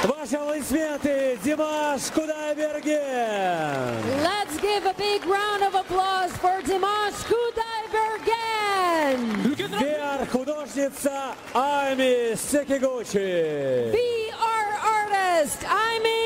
Ваши аплодисменты, Димаш Кудайберген. Let's give a big round of applause for Dimash Kudaibergen. VR-художница Ами Секигучи. VR artist,